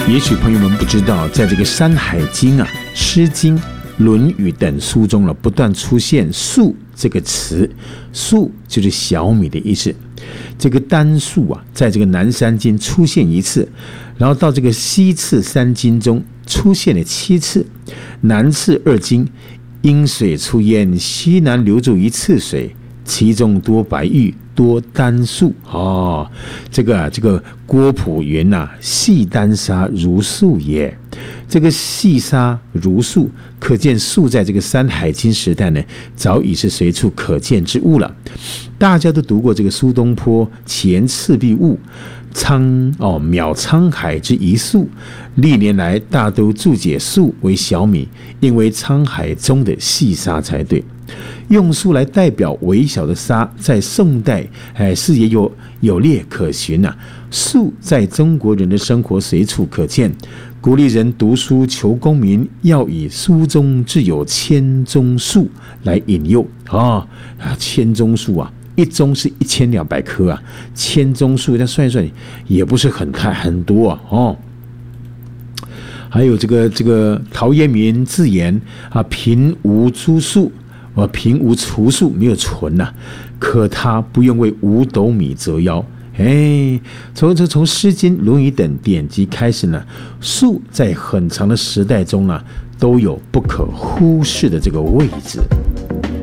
也许朋友们不知道，在这个《山海经》啊、《诗经》、《论语》等书中了，不断出现“粟”这个词，“粟”就是小米的意思。这个单数啊，在这个《南山经》出现1次，然后到这个《西次三经》中出现了7次，《南次2经》因水出焉，西南流注一次水，其中多白玉，多丹树。这个郭璞云呐，细丹砂如树也。这个细沙如树，可见树在这个《山海经》时代呢，早已是随处可见之物了。大家都读过这个苏东坡《前赤壁赋》，渺沧海之一粟，历年来大都注解粟为小米，因为沧海中的细沙才对。用粟来代表微小的沙，在宋代是也有列可循啊。粟在中国人的生活随处可见，鼓励人读书求功名，要以书中自有千钟粟来引诱千钟粟啊，一钟是1200颗啊，千钟粟再算一算也不是很多啊还有这个陶渊明自言啊，贫无株粟。贫无除粟，没有存呐，可他不愿为5斗米折腰。从《诗经》《论语》等典籍开始呢，粟在很长的时代中呢，都有不可忽视的这个位置。